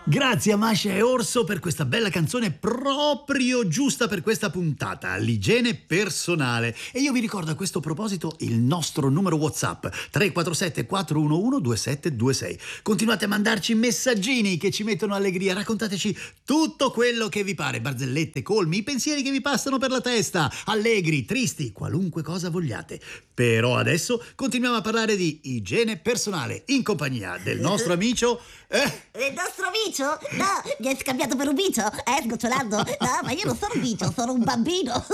Grazie a Masha e Orso per questa bella canzone proprio giusta per questa puntata, l'igiene personale. E io vi ricordo a questo proposito il nostro numero WhatsApp 347 411 2726. Continuate a mandarci messaggini che ci mettono allegria, raccontateci tutto quello che vi pare, barzellette, colmi, i pensieri che vi passano per la testa, allegri, tristi, qualunque cosa vogliate. Però adesso continuiamo a parlare di igiene personale in compagnia del nostro amico... Il nostro micio? No, mi hai scambiato per un micio? Sgocciolando? No, ma io non sono un micio, sono un bambino.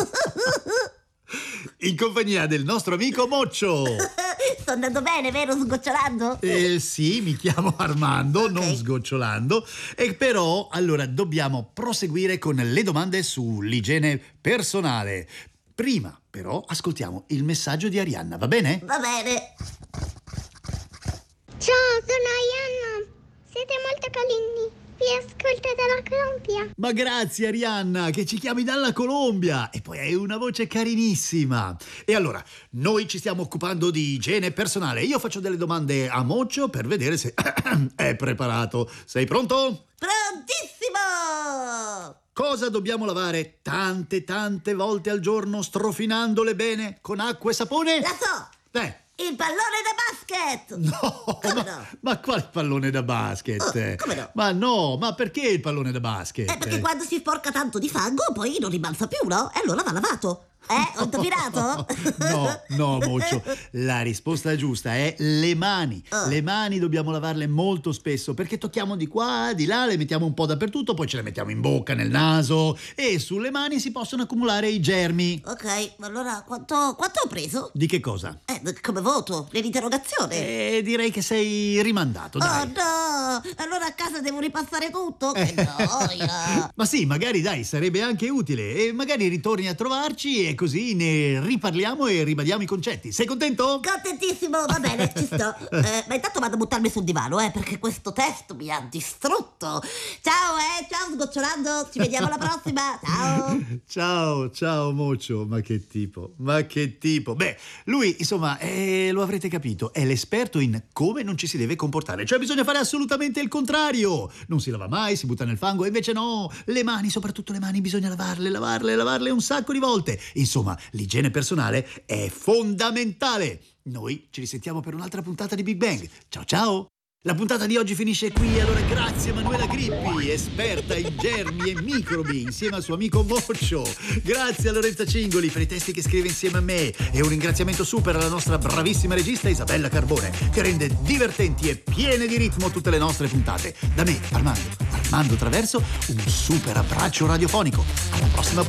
In compagnia del nostro amico Moccio. Sto andando bene, vero, sgocciolando? Sì, mi chiamo Armando, Ok. non sgocciolando. E però, allora, dobbiamo proseguire con le domande sull'igiene personale. Prima, però, ascoltiamo il messaggio di Arianna, va bene? Va bene. Ciao, sono Arianna. Siete molto carini. Vi ascolto dalla Colombia. Ma grazie Arianna, che ci chiami dalla Colombia e poi hai una voce carinissima. E allora, noi ci stiamo occupando di igiene personale. Io faccio delle domande a Moccio per vedere se è preparato. Sei pronto? Prontissimo! Cosa dobbiamo lavare tante volte al giorno, strofinandole bene con acqua e sapone? La so! Il pallone da basket! No, Come no? ma quale pallone da basket? Come no? Ma no, ma perché il pallone da basket? Perché quando si sporca tanto di fango poi non ribalza più, no? E allora va lavato. Ho indovinato? No, Moccio, la risposta giusta è le mani. Le mani dobbiamo lavarle molto spesso perché tocchiamo di qua, di là, le mettiamo un po' dappertutto, poi ce le mettiamo in bocca, nel naso e sulle mani si possono accumulare i germi. Ok, ma allora quanto ho preso? Di che cosa? Come voto? Nell'interrogazione? Direi che sei rimandato, dai. Oh no! Allora a casa devo ripassare tutto? Che noia! Ma sì, magari dai, sarebbe anche utile e magari ritorni a trovarci e così ne riparliamo e ribadiamo i concetti. Sei contento? Contentissimo, va bene, ci sto. Ma intanto vado a buttarmi sul divano, perché questo test mi ha distrutto. Ciao, ciao sgocciolando, ci vediamo alla prossima. Ciao. Ciao Moccio, ma che tipo. Beh, lui, insomma, lo avrete capito, è l'esperto in come non ci si deve comportare. Cioè bisogna fare assolutamente il contrario. Non si lava mai, si butta nel fango, e invece no, le mani, soprattutto le mani, bisogna lavarle un sacco di volte. Insomma, l'igiene personale è fondamentale. Noi ci risentiamo per un'altra puntata di Big Bang. Ciao! La puntata di oggi finisce qui, allora grazie Manuela Grippi, esperta in germi e microbi, insieme al suo amico Moccio. Grazie a Lorenza Cingoli per i testi che scrive insieme a me e un ringraziamento super alla nostra bravissima regista Isabella Carbone, che rende divertenti e piene di ritmo tutte le nostre puntate. Da me, Armando Traverso, un super abbraccio radiofonico. Alla prossima puntata.